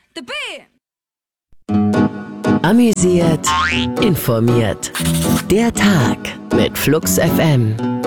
the B. Amüsiert, informiert. Der Tag mit Flux FM.